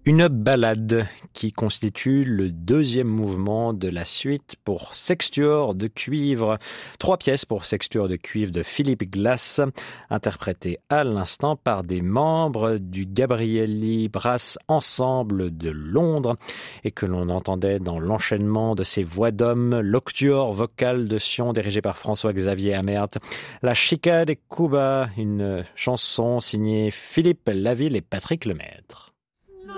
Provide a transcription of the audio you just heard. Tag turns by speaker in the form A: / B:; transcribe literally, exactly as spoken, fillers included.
A: Une ballade qui constitue le deuxième mouvement de la suite pour sextuor de cuivre. Trois pièces pour sextuor de cuivre de Philippe Glass, interprétées à l'instant par des membres du Gabrieli Brass Ensemble de Londres et que l'on entendait dans l'enchaînement de ces voix d'hommes, l'octuor vocal de Sion dirigé par François-Xavier Amert, la Chica de Cuba, une chanson signée Philippe Laville et Patrick Lemaître.